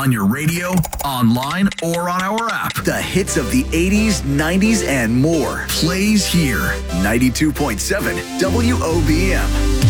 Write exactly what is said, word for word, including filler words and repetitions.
on your radio, online, or on our app. The hits of the eighties, nineties, and more Plays here. ninety-two point seven W O B M.